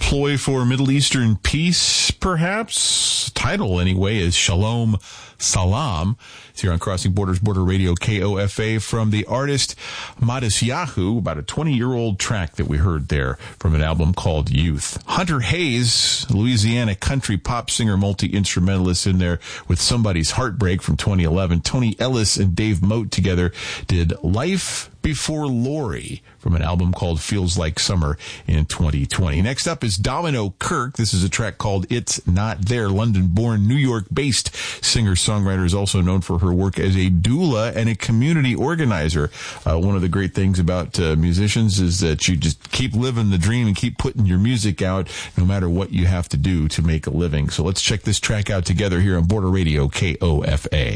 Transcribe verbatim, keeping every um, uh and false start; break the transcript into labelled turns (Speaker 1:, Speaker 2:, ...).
Speaker 1: ploy for Middle Eastern peace, perhaps? Title, anyway, is Shalom Salam. It's here on Crossing Borders Border Radio, K O F A, from the artist Matisyahu, about a twenty-year-old track that we heard there from an album called Youth. Hunter Hayes, Louisiana country pop singer, multi-instrumentalist, in there with Somebody's Heartbreak from twenty eleven. Tony Ellis and Dave Moat together did Life Before Lori from an album called Feels Like Summer in twenty twenty. Next up is Domino Kirk. This is a track called It's Not There. London-born, New York-based singer-songwriter is also known for her work as a doula and a community organizer. Uh, one of the great things about uh, musicians is that you just keep living the dream and keep putting your music out no matter what you have to do to make a living. So let's check this track out together here on Border Radio, K O F A.